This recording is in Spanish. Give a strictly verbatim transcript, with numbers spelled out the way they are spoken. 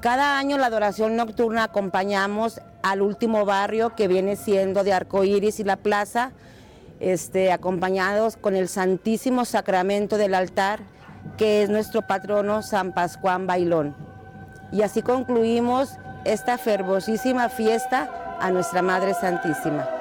Cada año la adoración nocturna acompañamos al último barrio, que viene siendo de Arcoíris y La Plaza, este, acompañados con el Santísimo Sacramento del altar, que es nuestro patrono San Pascual Bailón. Y así concluimos esta fervosísima fiesta a nuestra Madre Santísima.